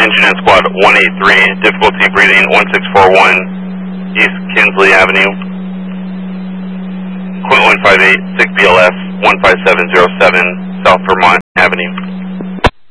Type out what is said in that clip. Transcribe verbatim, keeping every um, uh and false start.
engine and squad one eight three, difficulty breathing one six four one, East Kinsley Avenue. Quint one five eight, S I C B L S one five seven zero seven, South Vermont Avenue.